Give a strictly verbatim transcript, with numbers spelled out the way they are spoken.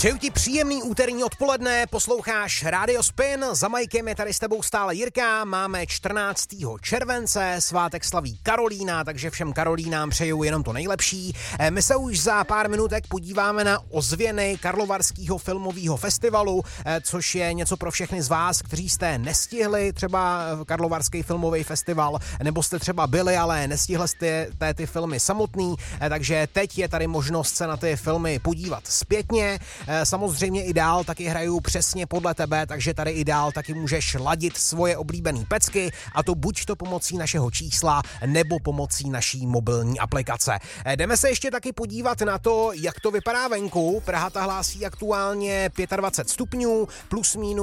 Přeju ti příjemný úterní odpoledne, posloucháš Radio Spin, za majkem je tady s tebou stále Jirka, máme čtrnáctého července, svátek slaví Karolína, takže všem Karolínám přeju jenom to nejlepší. My se už za pár minutek podíváme na ozvěny Karlovarského filmového festivalu, což je něco pro všechny z vás, kteří jste nestihli třeba Karlovarský filmový festival, nebo jste třeba byli, ale nestihli jste ty, ty filmy samotný, takže teď je tady možnost se na ty filmy podívat zpětně. Samozřejmě i dál taky hraju přesně podle tebe, takže tady i dál taky můžeš ladit svoje oblíbené pecky, a to buď to pomocí našeho čísla nebo pomocí naší mobilní aplikace. Jdeme se ještě taky podívat na to, jak to vypadá venku. Praha ta hlásí aktuálně dvacet pět stupňů, plus minus